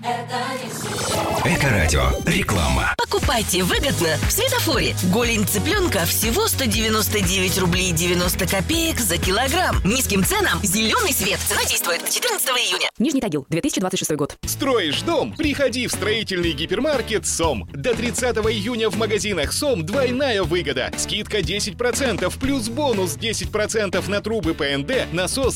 Эко-радио. Реклама. Покупайте выгодно в Светофоре. Голень цыпленка всего 199 рублей 90 копеек за килограмм. Низким ценам зеленый свет. Цена действует до 14 июня. Нижний Тагил, 2026 год. Строишь дом? Приходи в строительный гипермаркет СОМ. До 30 июня в магазинах СОМ двойная выгода. Скидка 10%, плюс бонус 10% на трубы ПНД, насос